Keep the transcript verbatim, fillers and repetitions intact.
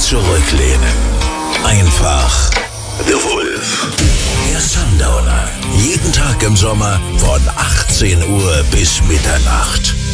zurücklehnen. Einfach The Wolf. Der Sundowner. Jeden Tag im Sommer von achtzehn Uhr bis Mitternacht.